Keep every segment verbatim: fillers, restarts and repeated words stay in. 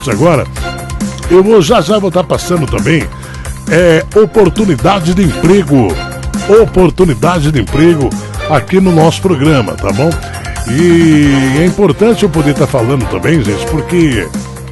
Agora, eu vou já já vou estar passando também é, oportunidade de emprego, oportunidade de emprego aqui no nosso programa, tá bom? E é importante eu poder estar falando também, gente, porque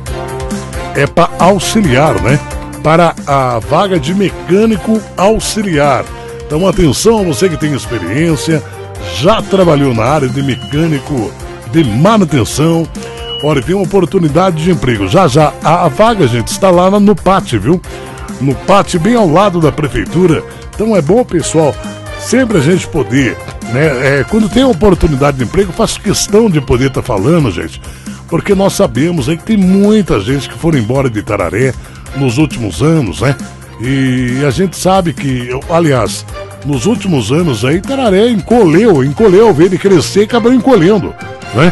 é para auxiliar, né? Para a vaga de mecânico auxiliar. Então atenção, você que tem experiência, já trabalhou na área de mecânico de manutenção. Olha, tem uma oportunidade de emprego. Já, já, a, a vaga, gente, está lá no pátio, viu? No pátio, bem ao lado da prefeitura. Então é bom, pessoal, sempre a gente poder, né? É, quando tem oportunidade de emprego, faço questão de poder estar tá falando, gente, porque nós sabemos aí que tem muita gente que foram embora de Itararé nos últimos anos, né? E a gente sabe que, aliás, nos últimos anos aí, Itararé encolheu, encolheu, veio de crescer e acabou encolhendo, né?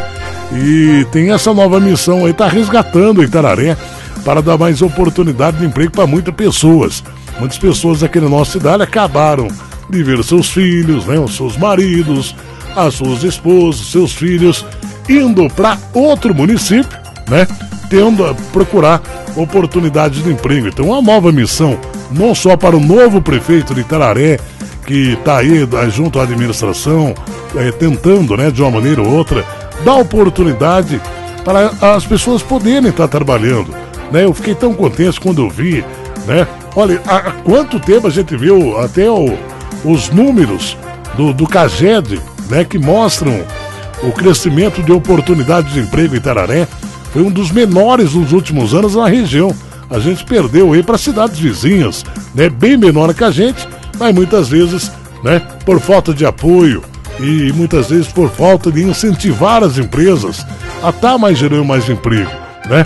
E tem essa nova missão aí, tá resgatando Itararé para dar mais oportunidade de emprego para muitas pessoas. Muitas pessoas aqui na nossa cidade acabaram de ver seus filhos, né, os seus maridos, as suas esposas, seus filhos, indo para outro município, né, tendo a procurar oportunidades de emprego. Então, uma nova missão, não só para o novo prefeito de Itararé, que está aí junto à administração, é, tentando, né, de uma maneira ou outra, dar oportunidade para as pessoas poderem estar trabalhando, né? Eu fiquei tão contente quando eu vi, né? Olha, há, há quanto tempo a gente viu até o, os números do, do CAGED, né? Que mostram o crescimento de oportunidades de emprego em Itararé. Foi um dos menores nos últimos anos na região. A gente perdeu aí para cidades vizinhas, né? Bem menor que a gente, mas muitas vezes, né? Por falta de apoio e muitas vezes por falta de incentivar as empresas a estar mais gerando mais emprego, né?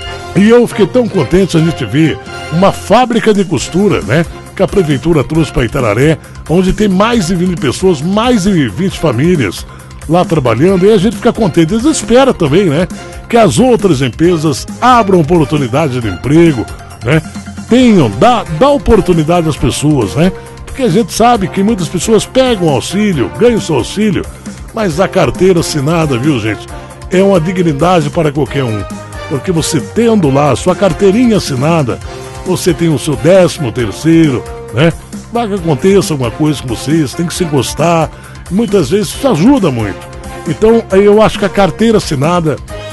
E eu fiquei tão contente a gente ver uma fábrica de costura, né? Que a prefeitura trouxe para Itararé, onde tem mais de vinte pessoas, mais de vinte famílias lá trabalhando, e a gente fica contente. Eles esperam também, né? Que as outras empresas abram oportunidade de emprego, né? Tenham, dá, dá oportunidade às pessoas, né? Porque a gente sabe que muitas pessoas pegam auxílio, ganham seu auxílio, mas a carteira assinada, viu, gente, é uma dignidade para qualquer um. Porque você tendo lá a sua carteirinha assinada, você tem o seu décimo terceiro, né? Vai que aconteça alguma coisa com vocês, tem que se gostar, e muitas vezes isso ajuda muito. Então, eu acho que a carteira assinada,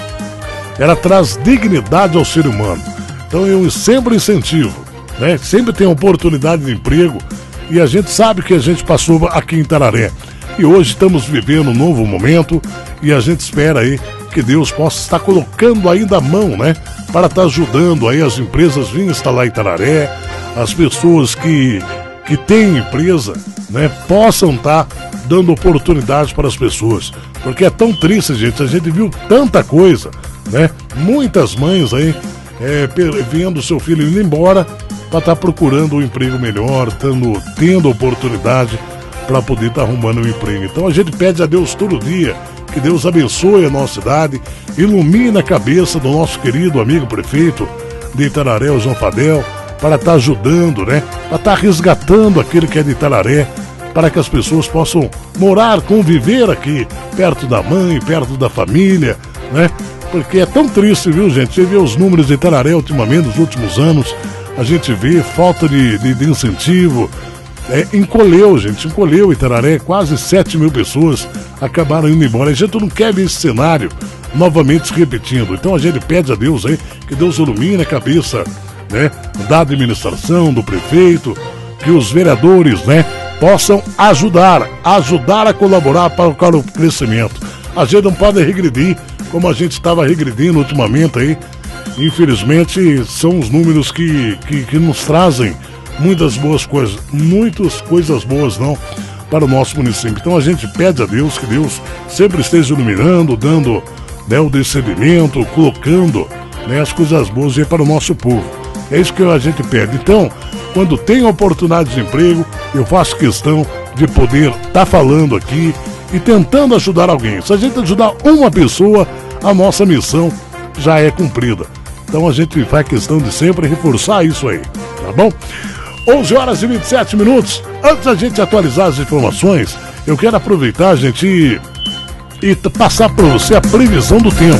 ela traz dignidade ao ser humano. Então, eu sempre incentivo, né? Sempre tem oportunidade de emprego. E a gente sabe que a gente passou aqui em Itararé. E hoje estamos vivendo um novo momento e a gente espera aí que Deus possa estar colocando ainda a mão, né? Para estar ajudando aí as empresas virem instalar em Itararé, as pessoas que, que têm empresa, né? Possam estar dando oportunidade para as pessoas. Porque é tão triste, gente, a gente viu tanta coisa, né? Muitas mães aí é, vendo seu filho indo embora para estar procurando um emprego melhor, tendo, tendo oportunidade para poder estar arrumando um emprego. Então a gente pede a Deus todo dia que Deus abençoe a nossa cidade, ilumine a cabeça do nosso querido amigo prefeito de Itararé, o João Fadel, para estar ajudando, né? Para estar resgatando aquele que é de Itararé, para que as pessoas possam morar, conviver aqui, perto da mãe, perto da família, né? Porque é tão triste, viu, gente? Você vê os números de Itararé ultimamente, nos últimos anos, a gente vê falta de, de, de incentivo, é, encolheu, gente, encolheu Itararé, quase sete mil pessoas acabaram indo embora. A gente não quer ver esse cenário novamente se repetindo. Então a gente pede a Deus aí, que Deus ilumine a cabeça, né, da administração, do prefeito, que os vereadores, né, possam ajudar, ajudar a colaborar para o crescimento. A gente não pode regredir como a gente estava regredindo ultimamente aí. Infelizmente são os números que, que, que nos trazem muitas boas coisas, muitas coisas boas não para o nosso município. Então a gente pede a Deus que Deus sempre esteja iluminando, dando, né, o discernimento, colocando, né, as coisas boas aí para o nosso povo. É isso que a gente pede. Então, quando tem oportunidade de emprego, eu faço questão de poder estar tá falando aqui e tentando ajudar alguém. Se a gente ajudar uma pessoa, a nossa missão já é cumprida. Então a gente faz questão de sempre reforçar isso aí, tá bom? onze horas e vinte e sete minutos. Antes da gente atualizar as informações, eu quero aproveitar, gente, e, e passar para você a previsão do tempo.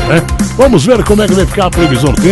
né? Vamos ver como é que vai ficar a previsão do tempo.